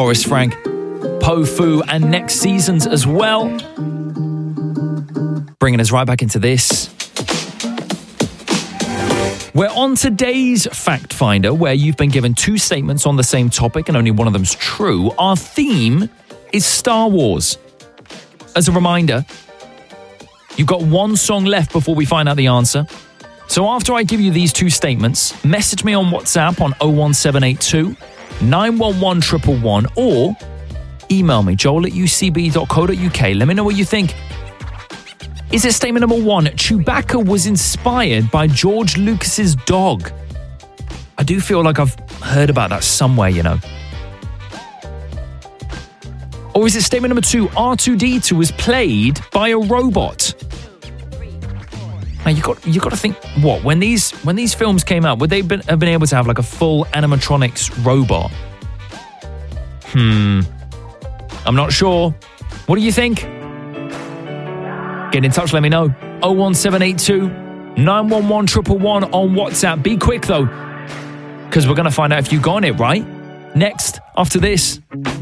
Forrest Frank, Po Fu, and Next Seasons as well. Bringing us right back into this. We're on today's Fact Finder, where you've been given two statements on the same topic and only one of them's true. Our theme is Star Wars. As a reminder, you've got one song left before we find out the answer. So after I give you these two statements, message me on WhatsApp on 01782 911 111 or email me, joel@ucb.co.uk. Let me know what you think. Is it statement number one, Chewbacca was inspired by George Lucas's dog? I do feel like I've heard about that somewhere, you know. Or is it statement number two, R2-D2 was played by a robot? Now you got to think, what, when these films came out, would they have been able to have like a full animatronics robot? I'm not sure. What do you think? Get in touch, let me know. 01782 911 111 on WhatsApp. Be quick though, because we're going to find out if you got it right. Next, after this.